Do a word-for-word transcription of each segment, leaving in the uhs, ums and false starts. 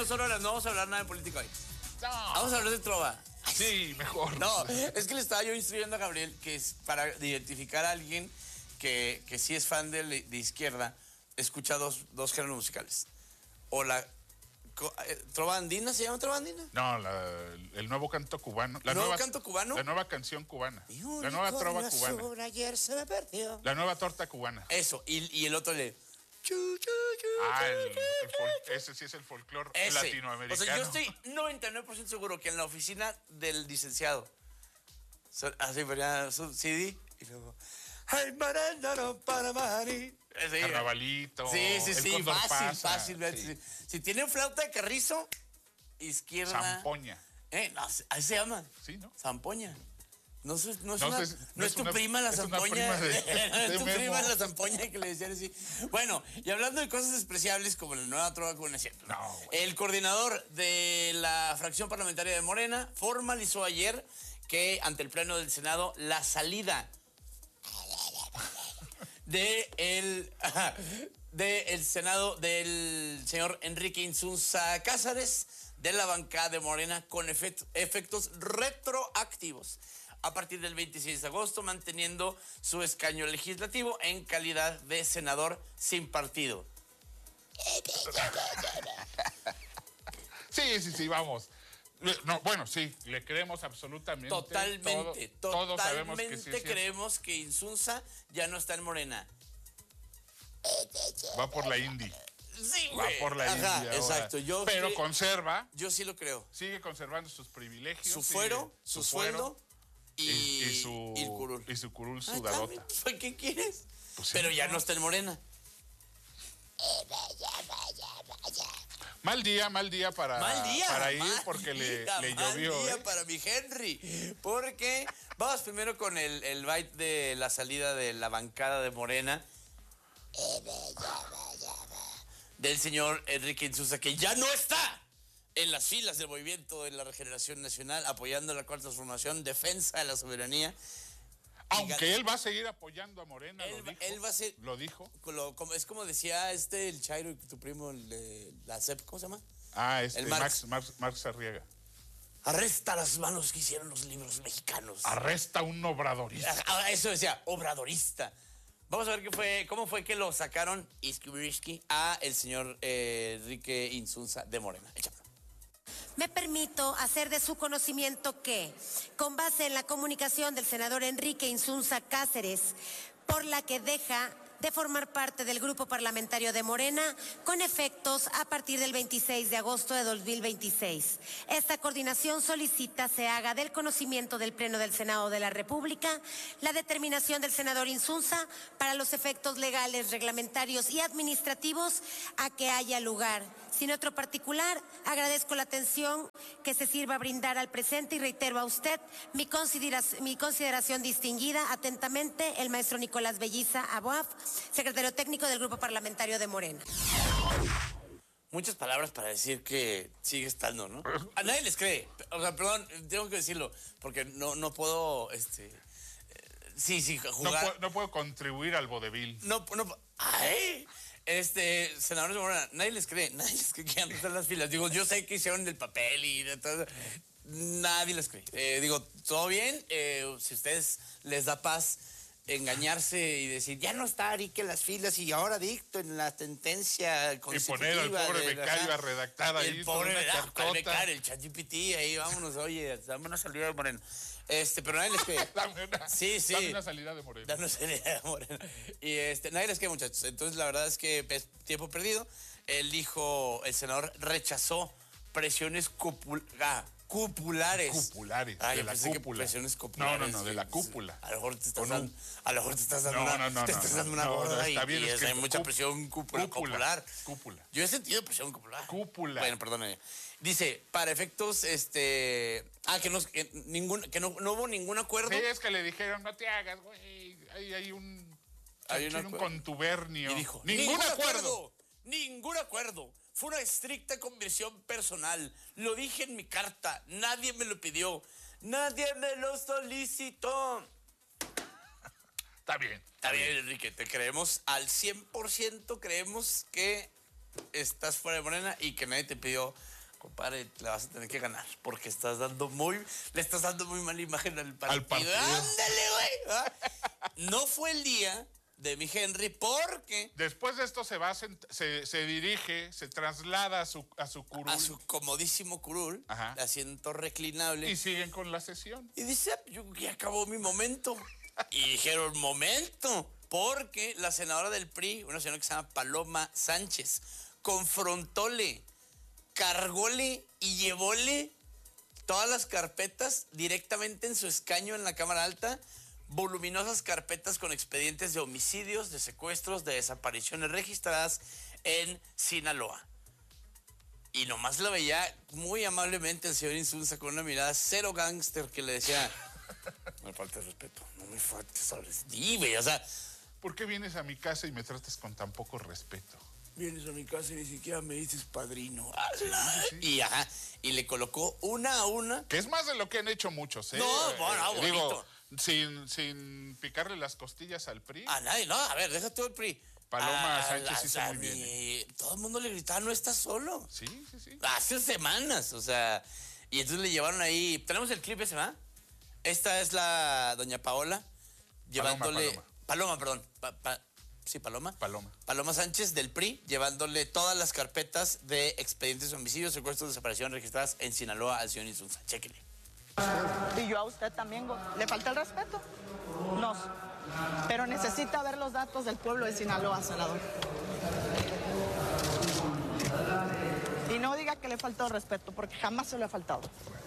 dos horas, no vamos a hablar nada de política hoy. No. Vamos a hablar de trova. Sí, mejor. No, es que le estaba yo instruyendo a Gabriel que es para identificar a alguien que, que sí es fan de, de izquierda, escucha dos, dos géneros musicales. O la... ¿Trova andina? ¿Se llama trova andina? No, la, el nuevo canto cubano. La ¿Nuevo nueva, canto cubano? La nueva canción cubana. La nueva trova cubana. Ayer se me perdió. La nueva torta cubana. Eso, y, y el otro le... Ah, el, el fol, ese sí es el folclore latinoamericano. O sea, yo estoy noventa y nueve por ciento seguro que en la oficina del licenciado, así ponía su C D y luego... Ay, marandaro para mari. Carnavalito. Sí, sí, sí, fácil, pasa. fácil. Sí. Si tienen flauta de carrizo, izquierda. Zampoña. Eh, no, así se llama. Sí, ¿no? Zampoña. No, no, es, no, una, es, no, no es, es tu una, prima la es zampoña. De, no es tu Memo. prima la zampoña que le decían así. Bueno, y hablando de cosas despreciables como la nueva trova cubana, ¿cierto? No, el coordinador de la fracción parlamentaria de Morena formalizó ayer que ante el Pleno del Senado la salida de el, de el Senado del señor Enrique Insunza Cáceres de la bancada de Morena con efect, efectos retroactivos a partir del veintiséis de agosto, manteniendo su escaño legislativo en calidad de senador sin partido. Sí, sí, sí, vamos. No, bueno, sí, le creemos absolutamente. Totalmente, todo, totalmente todos sabemos que sí, creemos sí, que Insunza ya no está en Morena. Va por la Indy. Sí, Va güey. por la Ajá, Indy exacto. Yo Pero sí, conserva. Yo sí lo creo. Sigue conservando sus privilegios. Su fuero, sigue, su, su sueldo y, y, y su y el curul. Y su curul Ay, sudadota. ¿Para qué quieres? Pues sí, pero ya no. no está en Morena. Mal día, mal día para, mal día, para ir mal porque día, le, le mal llovió. día ¿eh? para mi Henry. Porque vamos primero con el, el byte de la salida de la bancada de Morena. Del señor Enrique Insunza, que ya no está en las filas del movimiento de la Regeneración Nacional, apoyando la cuarta transformación, defensa de la soberanía. Aunque él va a seguir apoyando a Morena, él, lo dijo. Él va a ser, lo dijo. Lo, como, es como decía este, el Chairo y tu primo, el, el, la C E P, ¿cómo se llama? Ah, este, el Marx, Marx, Marx Arriaga. Arresta las manos que hicieron los libros mexicanos. Arresta un obradorista. Eso decía, obradorista. Vamos a ver qué fue, cómo fue que lo sacaron a el señor eh, Enrique Insunza de Morena. Échame. Me permito hacer de su conocimiento que, con base en la comunicación del senador Enrique Insunza Cáceres, por la que deja de formar parte del grupo parlamentario de Morena, con efectos a partir del veintiséis de agosto de dos mil veintiséis. Esta coordinación solicita se haga del conocimiento del Pleno del Senado de la República la determinación del senador Insunza para los efectos legales, reglamentarios y administrativos a que haya lugar. Sin otro particular, agradezco la atención que se sirva a brindar al presente y reitero a usted mi consideración, mi consideración distinguida. Atentamente, el maestro Nicolás Belliza Aboaf, secretario técnico del Grupo Parlamentario de Morena. Muchas palabras para decir que sigue estando, ¿no? A nadie les cree. O sea, perdón, tengo que decirlo, porque no, no puedo, este... Sí, sí, jugar... No, pu no puedo contribuir al vodevil. No, no... ¡Ay! Este, senadores de Morena, nadie les cree, nadie les cree que ya no están las filas. Digo, yo sé que hicieron el papel y de todo. Nadie les cree. Eh, digo, todo bien, eh, si a ustedes les da paz engañarse y decir, ya no está Ari que las filas y ahora dicto en la sentencia constitutiva. Y poner al pobre de, becario a redactar ahí. El pobre becario, el ChatGPT, ahí vámonos, oye, dame una salida de Moreno. Este, pero nadie les cree. dame una, sí, sí. Dame una salida de Moreno. Dame una salida de Moreno. Y este, nadie les cree, muchachos. Entonces, la verdad es que es tiempo perdido. El hijo, el senador rechazó presiones cupulares. Cupulares. Cupulares. Ay, de la cúpula. Presiones cupulares. No, no, no, de la cúpula. A lo mejor te estás dando, a lo mejor te estás dando no, una, no, no, te estás no, dando no, una no, gorda no, está y, bien, y es que hay mucha cup, presión cúpula, cúpula, popular. Cúpula. Yo he sentido presión popular. Cúpula. Bueno, perdóname. Dice, para efectos, este... Ah, que no, que ningún, que no, no hubo ningún acuerdo. Sí, es que le dijeron, no te hagas, güey. Hay, hay un... Hay un contubernio. Y dijo, ningún, ningún acuerdo. acuerdo. Ningún acuerdo. Fue una estricta conversión personal. Lo dije en mi carta. Nadie me lo pidió. Nadie me lo solicitó. Está bien. Está bien, Enrique. Te creemos al cien por ciento. Creemos que estás fuera de Morena y que nadie te pidió compadre, le vas a tener que ganar, porque estás dando muy, le estás dando muy mala imagen al partido. Al partido. ¡Ándale, güey! No fue el día de mi Henry, porque... Después de esto se va, se, se, se dirige, se traslada a su, a su curul. A su comodísimo curul, Ajá. asiento reclinable. Y siguen con la sesión. Y dice, yo ya acabó mi momento. Y dijeron, momento, porque la senadora del P R I, una señora que se llama Paloma Sánchez, confrontóle, cargóle y llevóle todas las carpetas directamente en su escaño en la Cámara Alta, voluminosas carpetas con expedientes de homicidios, de secuestros, de desapariciones registradas en Sinaloa. Y nomás lo veía muy amablemente el señor Insunza con una mirada cero gángster que le decía, no me faltes respeto, no me faltes, ¿sabes? Dime, o sea... ¿Por qué vienes a mi casa y me tratas con tan poco respeto? Vienes a mi casa y ni siquiera me dices padrino. Sí, sí, sí. Y ajá, y le colocó una a una. Que es más de lo que han hecho muchos, ¿eh? No, bueno, eh, bonito. Digo, sin, sin picarle las costillas al P R I. A nadie, no, a ver, deja todo el P R I. Paloma a, Sánchez a, hizo a muy mi, bien. ¿eh? Todo el mundo le gritaba, no estás solo. Sí, sí, sí. Hace semanas, o sea. Y entonces le llevaron ahí. Tenemos el clip ese, ¿va? Esta es la doña Paola llevándole. Paloma, Paloma, Paloma perdón. Pa, pa, sí, Paloma. Paloma. Paloma Sánchez del P R I llevándole todas las carpetas de expedientes de homicidios, secuestros, desaparición registradas en Sinaloa al señor Insunza. Chéquele. Y yo a usted también, ¿le falta el respeto? No. Pero necesita ver los datos del pueblo de Sinaloa, senador. Y no diga que le faltó el respeto, porque jamás se lo ha faltado.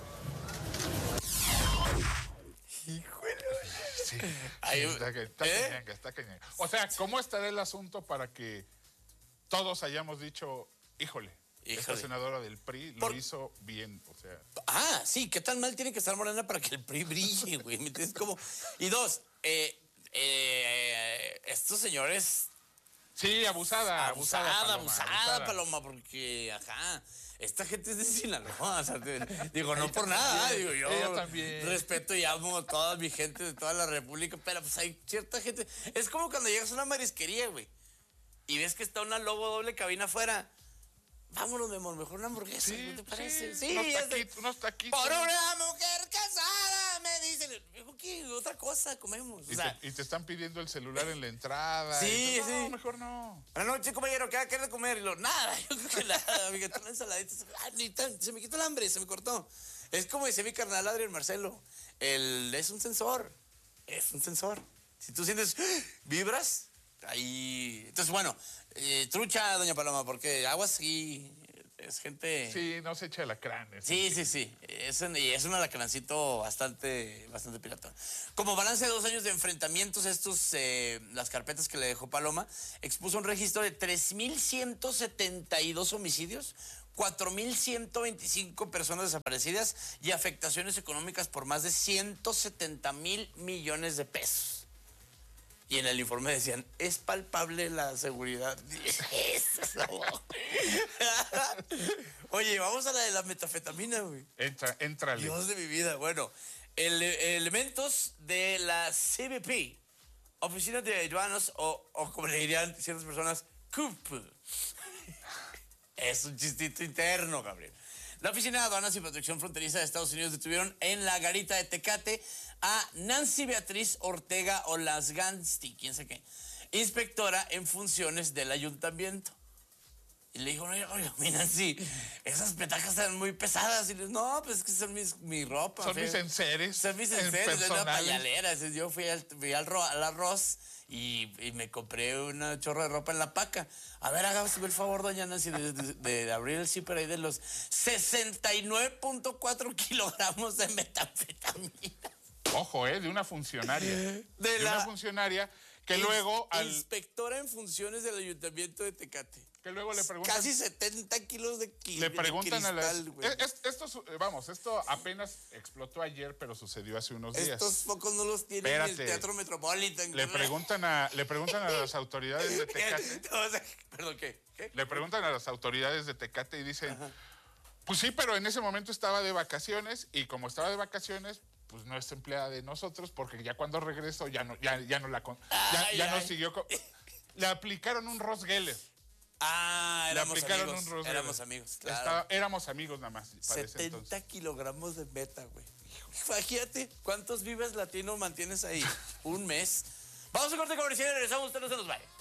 Híjole. Sí. Ay, está, está ¿eh? cañanga, está cañanga. O sea, ¿cómo estará el asunto para que todos hayamos dicho, híjole, Híjole. esta senadora del P R I lo Por... hizo bien? O sea. Ah, sí, ¿qué tan mal tiene que estar Morena para que el P R I brille, güey? ¿Me entiendes? Como... Y dos, eh, eh, estos señores... Sí, abusada, abusada, abusada, Paloma, abusada, abusada. Paloma, porque, ajá, esta gente es de Sinaloa, o sea, te, digo, no por nada, digo, yo ella también. respeto y amo a toda mi gente de toda la república, pero pues hay cierta gente, es como cuando llegas a una marisquería, güey, y ves que está una Lobo doble cabina afuera. Vámonos, mi amor, mejor una hamburguesa, Sí, ¿no te parece? sí, unos taquitos, unos taquitos. Por una mujer casada, me dicen. Digo, ¿qué? Otra cosa comemos. O Y, sea, te, y te están pidiendo el celular en la entrada. Sí, y tú, no, sí. mejor no. buenas noches, compañero, ¿qué va a querer comer? Y lo, nada, yo creo que nada, amiga, una ensaladita. Ah, ni tan, se me quitó el hambre, se me cortó. Es como decía mi carnal Adrián Marcelo, el, es un sensor, es un sensor. Si tú sientes vibras, ahí... Entonces, bueno, eh, trucha, doña Paloma, porque aguas sí... Es gente... Sí, no se echa alacranes. Sí, sí, sí. Es un, y es un alacrancito bastante, bastante piratón. Como balance de dos años de enfrentamientos, estos, eh, las carpetas que le dejó Paloma, expuso un registro de tres mil ciento setenta y dos homicidios, cuatro mil ciento veinticinco personas desaparecidas y afectaciones económicas por más de ciento setenta mil millones de pesos. Y en el informe decían, es palpable la seguridad. Oye, vamos a la de la metafetamina, güey. Entra, éntrale. Dios de mi vida. Bueno, el, elementos de la C B P, Oficina de Aduanas, o, o como le dirían ciertas personas, C U P. Es un chistito interno, Gabriel. La Oficina de Aduanas y Protección Fronteriza de Estados Unidos detuvieron en la garita de Tecate a Nancy Beatriz Ortega Olasgansti, quién sé qué, inspectora en funciones del ayuntamiento. Y le dijo, oye, oye, mi Nancy, esas petacas están muy pesadas. Y le dijo, no, pues es que son mis, mi ropa. Son fe. mis enseres. Son mis enseres, es una payalera. Yo fui al, fui al, ro, al arroz y, y me compré una chorra de ropa en la paca. A ver, hágame el favor, doña Nancy, de, de, de, de abrir el zipper ahí de los sesenta y nueve punto cuatro kilogramos de metanfetamina. Ojo, ¿eh? De una funcionaria. De, de la una funcionaria que luego... Al... Inspectora en funciones del Ayuntamiento de Tecate. Que luego le preguntan... Casi setenta kilos de kilos. Le preguntan cristal, a las... Es, esto, vamos, esto apenas explotó ayer, pero sucedió hace unos días. Estos focos no los tiene en el Teatro Metropolitan. Le preguntan a, le preguntan a las autoridades de Tecate... Perdón, ¿qué? ¿Qué? Le preguntan a las autoridades de Tecate y dicen... Ajá. Pues sí, pero en ese momento estaba de vacaciones y como estaba de vacaciones... pues no es empleada de nosotros, porque ya cuando regresó ya no, ya, ya no la... Ya, ay, ya ay. no siguió... Con, le aplicaron un Ross Geller. Ah, Le éramos aplicaron amigos. un rostro. Éramos amigos, claro. Estaba- éramos amigos nada más. Para ese setenta entonces. kilogramos de meta, güey. Imagínate, ¿cuántos Vives Latino mantienes ahí? Un mes. Vamos a corte comercial y regresamos, usted no se nos vaya.